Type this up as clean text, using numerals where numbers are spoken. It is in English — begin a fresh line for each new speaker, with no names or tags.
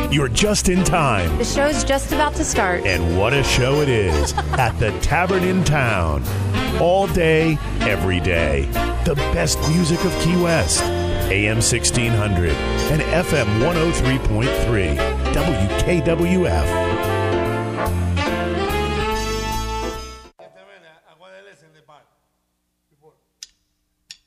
You're just in time.
The show's just about to start.
And what a show it is at the Tavern in Town. All day, every day. The best music of Key West. AM 1600 and FM 103.3. WKWF.